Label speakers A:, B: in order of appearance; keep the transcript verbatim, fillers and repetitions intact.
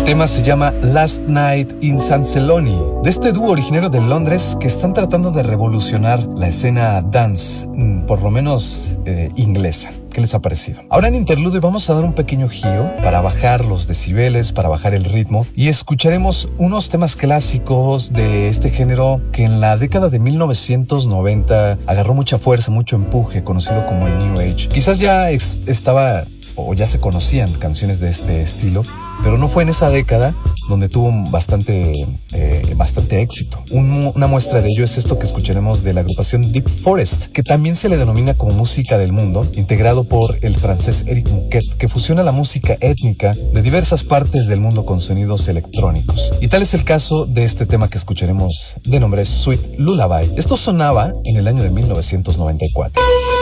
A: El tema se llama Last Night in San Celoni, de este dúo originario de Londres que están tratando de revolucionar la escena dance, por lo menos eh, inglesa. ¿Qué les ha parecido? Ahora en interludio vamos a dar un pequeño giro para bajar los decibeles, para bajar el ritmo, y escucharemos unos temas clásicos de este género que en la década de mil novecientos noventa agarró mucha fuerza, mucho empuje, conocido como el New Age. Quizás ya ex- estaba o ya se conocían canciones de este estilo, pero no fue en esa década donde tuvo bastante, eh, bastante éxito. Un, una muestra de ello es esto que escucharemos de la agrupación Deep Forest, que también se le denomina como música del mundo, integrado por el francés Eric Mouquet, que fusiona la música étnica de diversas partes del mundo con sonidos electrónicos. Y tal es el caso de este tema que escucharemos de nombre Sweet Lullaby. Esto sonaba en el año de mil novecientos noventa y cuatro.